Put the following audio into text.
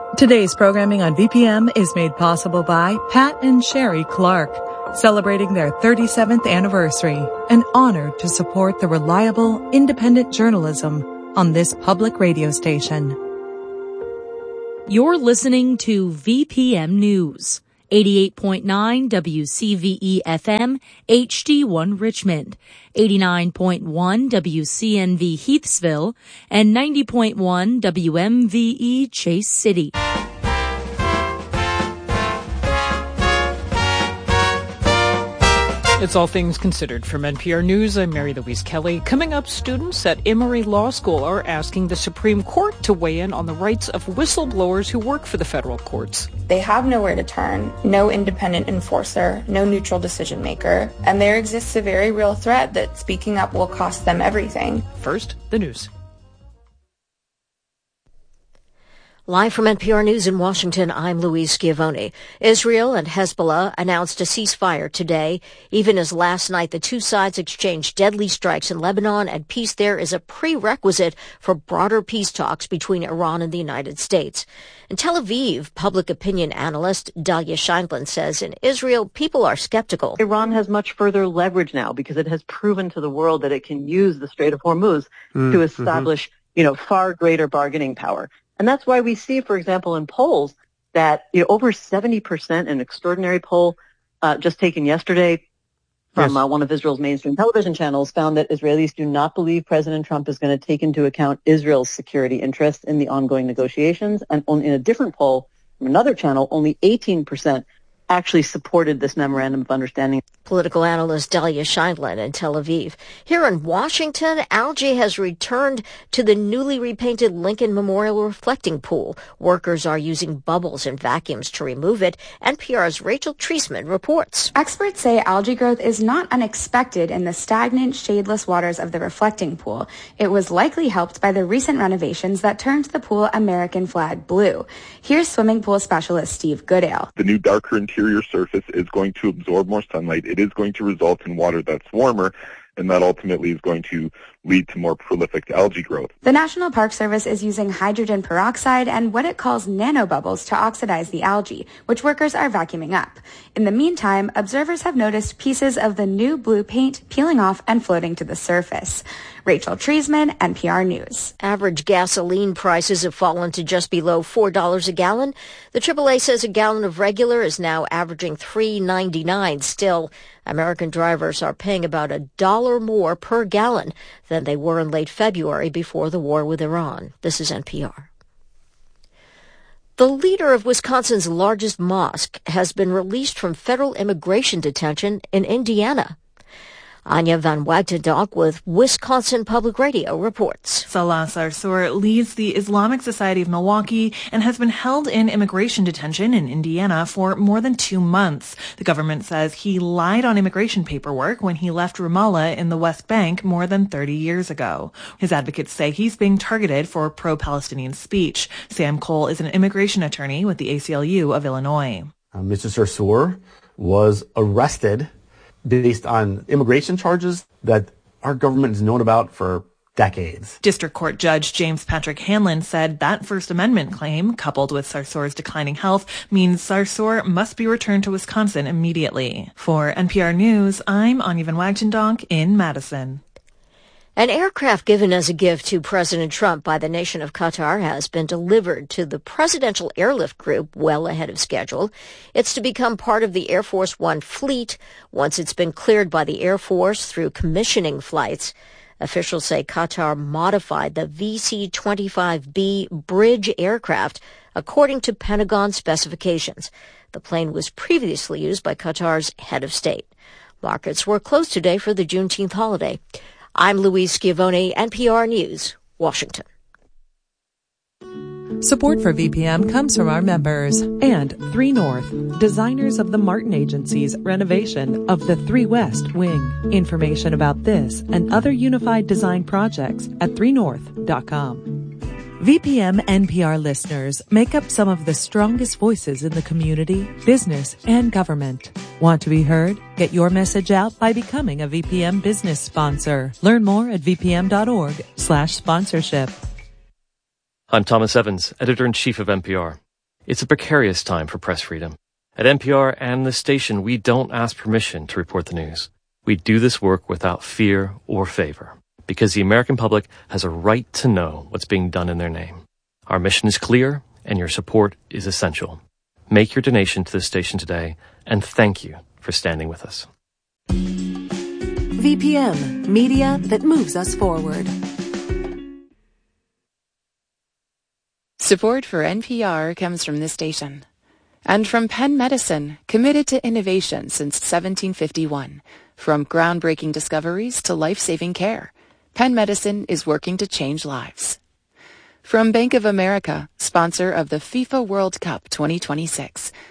Today's programming on VPM is made possible by Pat and Sherry Clark, celebrating their 37th anniversary and honored to support the reliable, independent journalism on this public radio station. You're listening to VPM News, 88.9 WCVE FM, HD1 Richmond, 89.1 WCNV Heathsville, and 90.1 WMVE Chase City. It's All Things Considered from NPR News. I'm Mary Louise Kelly. Coming up, students at Emory Law School are asking the Supreme Court to weigh in on the rights of whistleblowers who work for the federal courts. They have nowhere to turn, no independent enforcer, no neutral decision maker, and there exists a very real threat that speaking up will cost them everything. First, the news. Live from NPR News in Washington, I'm Louise Schiavone. Israel and Hezbollah announced a ceasefire today, even as last night the two sides exchanged deadly strikes in Lebanon, and peace there is a prerequisite for broader peace talks between Iran and the United States. In Tel Aviv, public opinion analyst Dalia Scheindlin says in Israel, people are skeptical. Iran has much further leverage now because it has proven to the world that it can use the Strait of Hormuz to establish, far greater bargaining power. And that's why we see, for example, in polls that over 70%, an extraordinary poll just taken yesterday from one of Israel's mainstream television channels, found that Israelis do not believe President Trump is going to take into account Israel's security interests in the ongoing negotiations. And in a different poll from another channel, only 18% actually supported this memorandum of understanding. Political analyst Dalia Scheindlin in Tel Aviv. Here in Washington, algae has returned to the newly repainted Lincoln Memorial reflecting pool. Workers are using bubbles and vacuums to remove it. NPR's Rachel Treisman reports. Experts say algae growth is not unexpected in the stagnant, shadeless waters of the reflecting pool. It was likely helped by the recent renovations that turned the pool American flag blue. Here's swimming pool specialist Steve Goodale. The new darker interior surface is going to absorb more sunlight. It is going to result in water that's warmer, and that ultimately is going to lead to more prolific algae growth. The National Park Service is using hydrogen peroxide and what it calls nanobubbles to oxidize the algae, which workers are vacuuming up. In the meantime, observers have noticed pieces of the new blue paint peeling off and floating to the surface. Rachel Treisman, NPR News. Average gasoline prices have fallen to just below $4 a gallon. The AAA says a gallon of regular is now averaging $3.99. Still, American drivers are paying about $1 more per gallon than they were in late February before the war with Iran. This is NPR. The leader of Wisconsin's largest mosque has been released from federal immigration detention in Indiana. Anya Van Wagtendonk with Wisconsin Public Radio reports. Salah Sarsour leads the Islamic Society of Milwaukee and has been held in immigration detention in Indiana for more than 2 months. The government says he lied on immigration paperwork when he left Ramallah in the West Bank more than 30 years ago. His advocates say he's being targeted for pro-Palestinian speech. Sam Cole is an immigration attorney with the ACLU of Illinois. Mr. Sarsour was arrested based on immigration charges that our government has known about for decades. District Court Judge James Patrick Hanlon said that First Amendment claim, coupled with Sarsour's declining health, means Sarsour must be returned to Wisconsin immediately. For NPR News, I'm Anya Van Wagtendonk in Madison. An aircraft given as a gift to President Trump by the nation of Qatar has been delivered to the Presidential Airlift Group well ahead of schedule. It's to become part of the Air Force One fleet once it's been cleared by the Air Force through commissioning flights. Officials say Qatar modified the VC-25B bridge aircraft according to Pentagon specifications. The plane was previously used by Qatar's head of state. Markets were closed today for the Juneteenth holiday. I'm Louise Schiavone, NPR News, Washington. Support for VPM comes from our members and 3 North, designers of the Martin Agency's renovation of the 3 West wing. Information about this and other unified design projects at 3north.com. VPM NPR listeners make up some of the strongest voices in the community, business, and government. Want to be heard? Get your message out by becoming a VPM business sponsor. Learn more at vpm.org/sponsorship. I'm Thomas Evans, editor-in-chief of NPR. It's a precarious time for press freedom. At NPR and this station, we don't ask permission to report the news. We do this work without fear or favor, because the American public has a right to know what's being done in their name. Our mission is clear, and your support is essential. Make your donation to this station today, and thank you for standing with us. VPM, media that moves us forward. Support for NPR comes from this station. And from Penn Medicine, committed to innovation since 1751. From groundbreaking discoveries to life-saving care, Penn Medicine is working to change lives. From Bank of America, sponsor of the FIFA World Cup 2026,